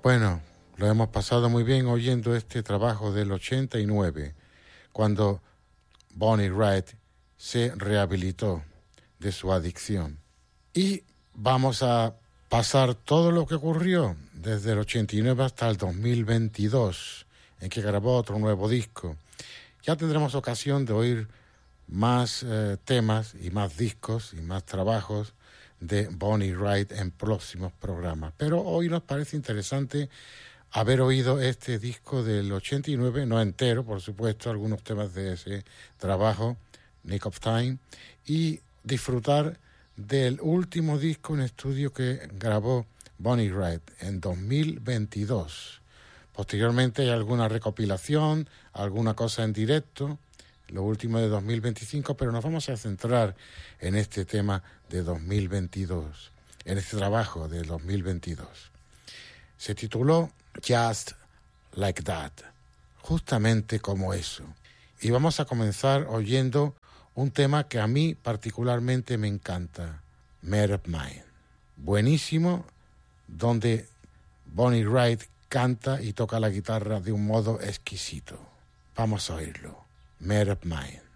Bueno, lo hemos pasado muy bien oyendo este trabajo del 89, cuando Bonnie Wright se rehabilitó de su adicción. Y vamos a pasar todo lo que ocurrió desde el 89 hasta el 2022, en que grabó otro nuevo disco. Ya tendremos ocasión de oír más temas y más discos y más trabajos de Bonnie Wright en próximos programas. Pero hoy nos parece interesante haber oído este disco del 89, no entero, por supuesto, algunos temas de ese trabajo, Nick of Time, y disfrutar del último disco en estudio que grabó Bonnie Wright en 2022. Posteriormente hay alguna recopilación, alguna cosa en directo, lo último de 2025, pero nos vamos a centrar en este tema de 2022, en este trabajo de 2022. Se tituló Just Like That, justamente como eso. Y vamos a comenzar oyendo un tema que a mí particularmente me encanta, Made Up Mine. Buenísimo, donde Bonnie Wright canta y toca la guitarra de un modo exquisito. Vamos a oírlo. Made Up Mine.